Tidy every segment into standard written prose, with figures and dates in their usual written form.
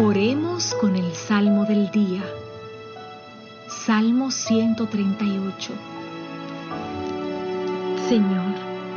Oremos con el Salmo del día. Salmo 138. Señor,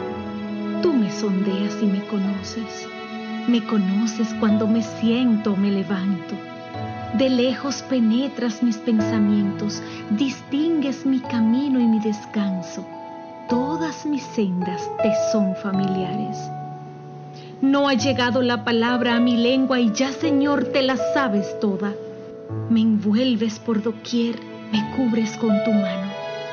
tú me sondeas y me conoces. Me conoces cuando me siento o me levanto. De lejos penetras mis pensamientos, distingues mi camino y mi descanso. Todas mis sendas te son familiares. No ha llegado la palabra a mi lengua y ya, Señor, te la sabes toda. Me envuelves por doquier, me cubres con tu mano.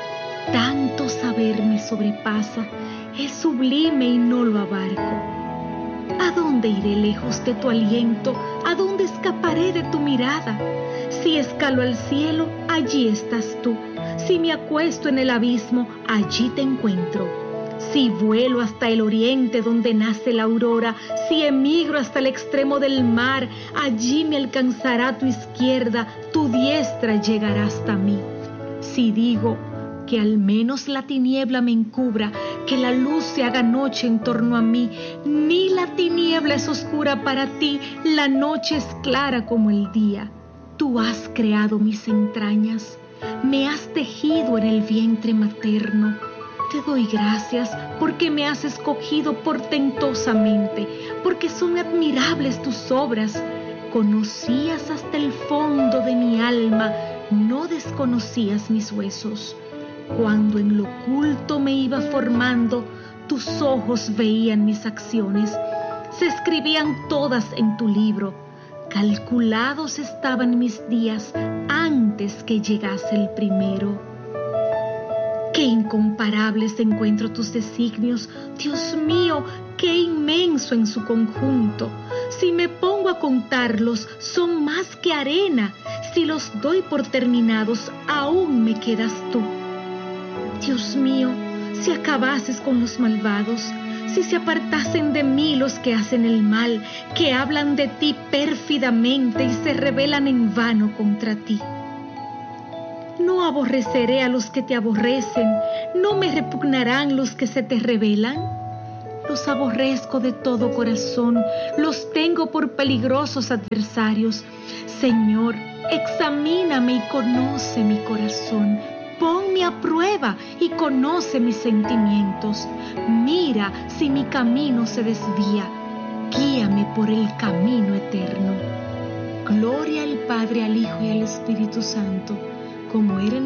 Tanto saber me sobrepasa, es sublime y no lo abarco. ¿A dónde iré lejos de tu aliento? ¿A dónde escaparé de tu mirada? Si escalo al cielo, allí estás tú. Si me acuesto en el abismo, allí te encuentro. Si vuelo hasta el oriente donde nace la aurora, si emigro hasta el extremo del mar, allí me alcanzará tu izquierda, tu diestra llegará hasta mí. Si digo que al menos la tiniebla me encubra, que la luz se haga noche en torno a mí, ni la tiniebla es oscura para ti, la noche es clara como el día. Tú has creado mis entrañas, me has tejido en el vientre materno. Te doy gracias porque me has escogido portentosamente, porque son admirables tus obras. Conocías hasta el fondo de mi alma, no desconocías mis huesos. Cuando en lo oculto me iba formando, tus ojos veían mis acciones. Se escribían todas en tu libro. Calculados estaban mis días antes que llegase el primero. ¡Qué incomparables encuentro tus designios! Dios mío, qué inmenso en su conjunto. Si me pongo a contarlos, son más que arena. Si los doy por terminados, aún me quedas tú. Dios mío, si acabases con los malvados, si se apartasen de mí los que hacen el mal, que hablan de ti pérfidamente y se rebelan en vano contra ti. No aborreceré a los que te aborrecen, no me repugnarán los que se te rebelan. Los aborrezco de todo corazón, los tengo por peligrosos adversarios. Señor, examíname y conoce mi corazón. Ponme a prueba y conoce mis sentimientos. Mira si mi camino se desvía. Guíame por el camino eterno. Gloria al Padre, al Hijo y al Espíritu Santo, como era en